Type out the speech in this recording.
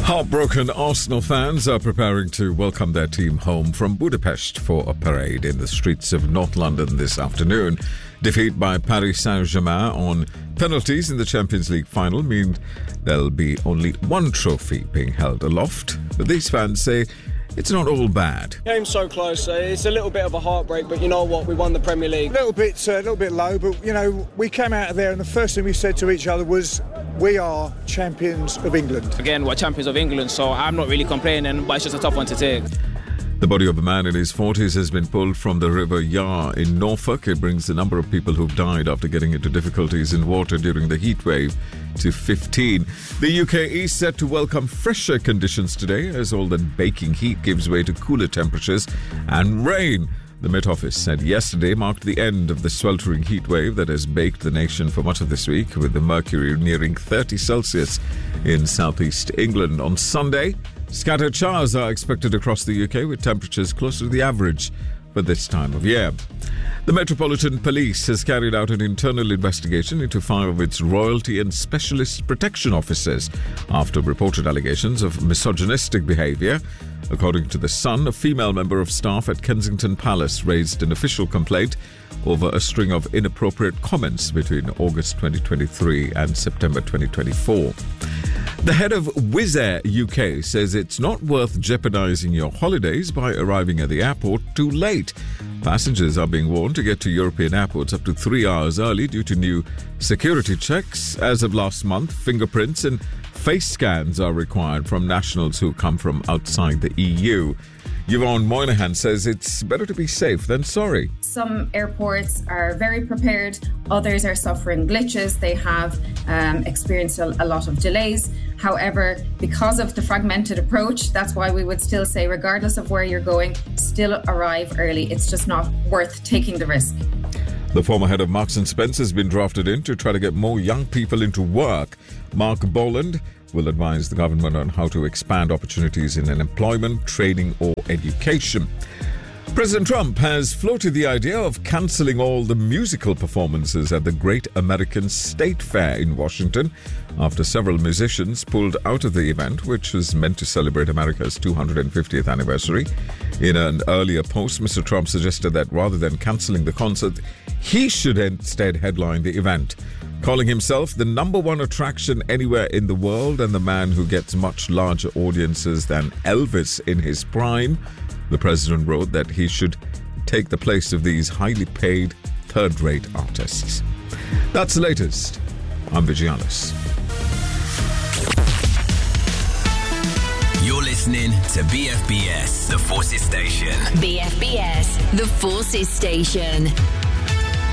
Heartbroken Arsenal fans are preparing to welcome their team home from Budapest for a parade in the streets of North London this afternoon. Defeat by Paris Saint-Germain on penalties in the Champions League final mean there'll be only one trophy being held aloft. But these fans say it's not all bad. Game's so close. It's a little bit of a heartbreak, but you know what? We won the Premier League. A little bit low, but you know, we came out of there and the first thing we said to each other was, we are champions of England. Again, we're champions of England, so I'm not really complaining, but it's just a tough one to take. The body of a man in his 40s has been pulled from the River Yar in Norfolk. It brings the number of people who've died after getting into difficulties in water during the heat wave to 15. The UK is set to welcome fresher conditions today as all the baking heat gives way to cooler temperatures and rain. The Met Office said yesterday marked the end of the sweltering heat wave that has baked the nation for much of this week, with the mercury nearing 30 Celsius in southeast England. On Sunday, scattered showers are expected across the UK, with temperatures closer to the average for this time of year. The Metropolitan Police has carried out an internal investigation into 5 of its royalty and specialist protection officers after reported allegations of misogynistic behaviour. According to The Sun, a female member of staff at Kensington Palace raised an official complaint over a string of inappropriate comments between August 2023 and September 2024. The head of Wizz Air UK says it's not worth jeopardising your holidays by arriving at the airport too late. Passengers are being warned to get to European airports up to 3 hours early due to new security checks. As of last month, fingerprints and face scans are required from nationals who come from outside the EU. Yvonne Moynihan says it's better to be safe than sorry. Some airports are very prepared, others are suffering glitches. They have experienced a lot of delays. However, because of the fragmented approach, that's why we would still say, regardless of where you're going, still arrive early. It's just not worth taking the risk. The former head of Marks & Spencer has been drafted in to try to get more young people into work. Mark Boland will advise the government on how to expand opportunities in employment, training or education. President Trump has floated the idea of cancelling all the musical performances at the Great American State Fair in Washington after several musicians pulled out of the event, which was meant to celebrate America's 250th anniversary. In an earlier post, Mr. Trump suggested that rather than cancelling the concert, he should instead headline the event. Calling himself the number one attraction anywhere in the world and the man who gets much larger audiences than Elvis in his prime, the president wrote that he should take the place of these highly paid, third-rate artists. That's the latest. I'm Vigianis. You're listening to BFBS, The Forces Station. BFBS, The Forces Station.